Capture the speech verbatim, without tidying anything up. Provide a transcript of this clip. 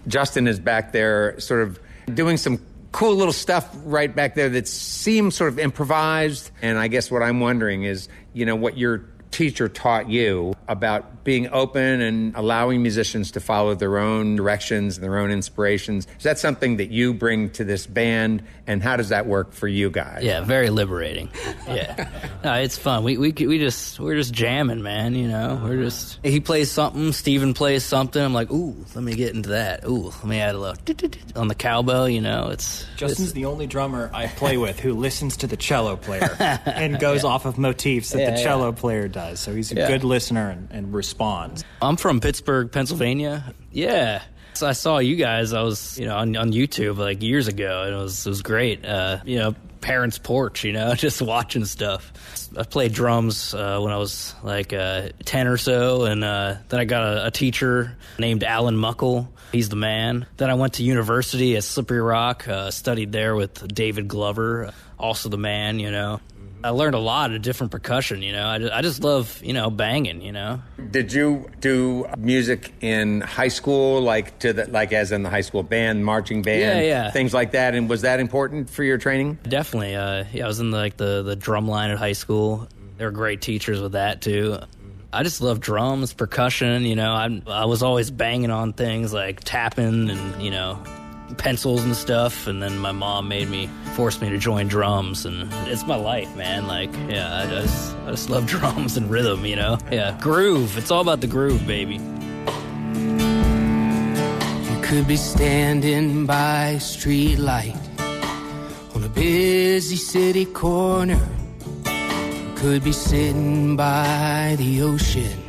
Justin is back there sort of doing some cool little stuff right back there that seems sort of improvised. And I guess what I'm wondering is, you know, what your teacher taught you about being open and allowing musicians to follow their own directions and their own inspirations. Is that something that you bring to this band, and how does that work for you guys? Yeah, very liberating. Yeah, no, it's fun. We we we just we're just jamming, man. You know, we're just he plays something, Steven plays something. I'm like, ooh, let me get into that. Ooh, let me add a little on the cowbell. You know, it's Justin's it's, the only drummer I play with who listens to the cello player and goes yeah. off of motifs that yeah, the cello yeah. player does. So he's a Yeah. good listener and, and responds. I'm from Pittsburgh, Pennsylvania. Yeah. So I saw you guys, I was, you know, on, on YouTube like years ago, and it was it was great. Uh, you know, parents' porch, you know, just watching stuff. I played drums uh, when I was like uh, ten or so, and uh, then I got a, a teacher named Alan Muckle. He's the man. Then I went to university at Slippery Rock, uh, studied there with David Glover, also the man, you know. I learned a lot of different percussion, you know. I just, I just love, you know, banging, you know. Did you do music in high school, like to the, like as in the high school band, marching band, yeah, yeah. things like that? And was that important for your training? Definitely. Uh, yeah, I was in the, like the, the drum line at high school. They were great teachers with that, too. I just love drums, percussion, you know. I, I was always banging on things like tapping and, you know, pencils and stuff, and then my mom made me force me to join drums, and it's my life, man. Like, yeah, I just I just love drums and rhythm, you know. Yeah, groove. It's all about the groove, baby. You could be standing by a street light on a busy city corner. You could be sitting by the ocean